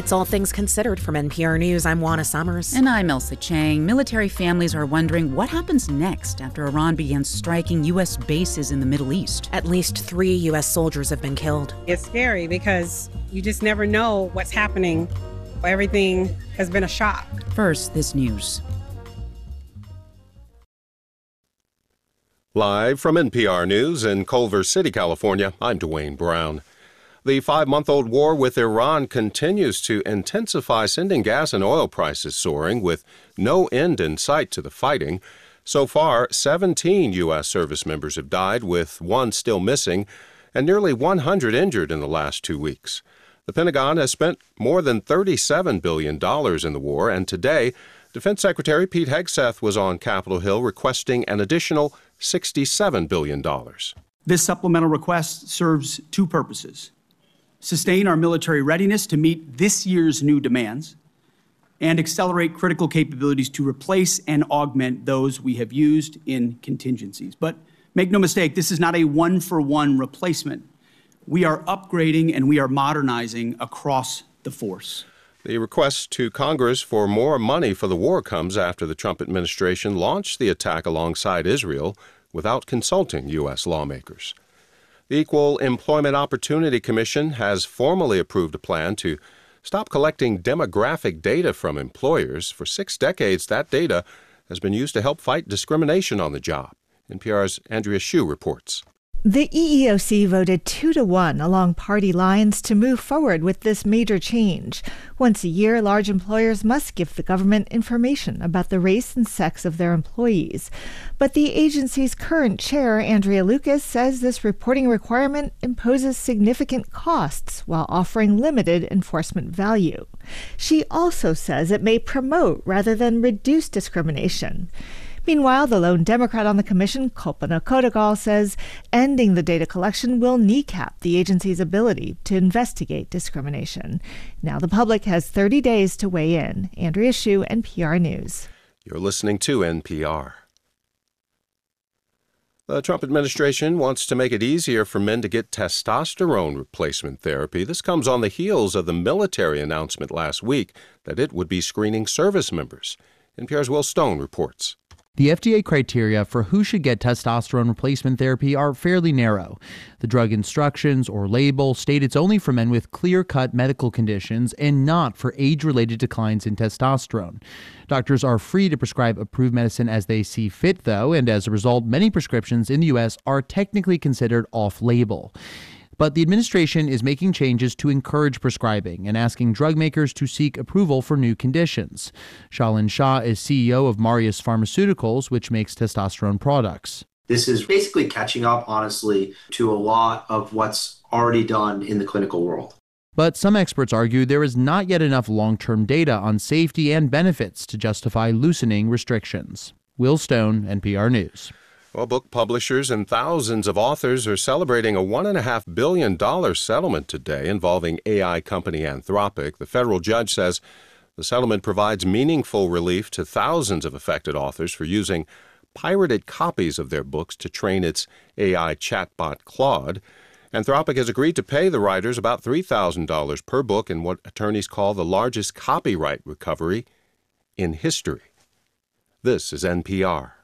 It's All Things Considered from NPR News. I'm Juana Summers. And I'm Elsa Chang. Military families are wondering what happens next after Iran begins striking U.S. bases in the Middle East. At least 3 U.S. soldiers have been killed. It's scary because you just never know what's happening. Everything has been a shock. First, this news. Live from NPR News in Culver City, California, I'm Dwayne Brown. The 5-month-old war with Iran continues to intensify, sending gas and oil prices soaring with no end in sight to the fighting. So far, 17 U.S. service members have died, with 1 still missing, and nearly 100 injured in the last 2 weeks. The Pentagon has spent more than $37 billion in the war, and today, Defense Secretary Pete Hegseth was on Capitol Hill requesting an additional $67 billion. This supplemental request serves 2 purposes: sustain our military readiness to meet this year's new demands, and accelerate critical capabilities to replace and augment those we have used in contingencies. But make no mistake, this is not a one-for-one replacement. We are upgrading and we are modernizing across the force. The request to Congress for more money for the war comes after the Trump administration launched the attack alongside Israel without consulting U.S. lawmakers. The Equal Employment Opportunity Commission has formally approved a plan to stop collecting demographic data from employers. For 6 decades, that data has been used to help fight discrimination on the job. NPR's Andrea Hsu reports. The EEOC voted 2-1 along party lines to move forward with this major change. Once a year, large employers must give the government information about the race and sex of their employees. But the agency's current chair, Andrea Lucas, says this reporting requirement imposes significant costs while offering limited enforcement value. She also says it may promote rather than reduce discrimination. Meanwhile, the lone Democrat on the commission, Kalpana Kodagal, says ending the data collection will kneecap the agency's ability to investigate discrimination. Now the public has 30 days to weigh in. Andrea Hsu, NPR News. You're listening to NPR. The Trump administration wants to make it easier for men to get testosterone replacement therapy. This comes on the heels of the military announcement last week that it would be screening service members. NPR's Will Stone reports. The FDA criteria for who should get testosterone replacement therapy are fairly narrow. The drug instructions or label state it's only for men with clear-cut medical conditions and not for age-related declines in testosterone. Doctors are free to prescribe approved medicine as they see fit, though, and as a result, many prescriptions in the U.S. are technically considered off-label. But the administration is making changes to encourage prescribing and asking drug makers to seek approval for new conditions. Shalin Shah is CEO of Marius Pharmaceuticals, which makes testosterone products. This is basically catching up, honestly, to a lot of what's already done in the clinical world. But some experts argue there is not yet enough long-term data on safety and benefits to justify loosening restrictions. Will Stone, NPR News. Well, book publishers and thousands of authors are celebrating a $1.5 billion settlement today involving AI company Anthropic. The federal judge says the settlement provides meaningful relief to thousands of affected authors for using pirated copies of their books to train its AI chatbot Claude. Anthropic has agreed to pay the writers about $3,000 per book in what attorneys call the largest copyright recovery in history. This is NPR.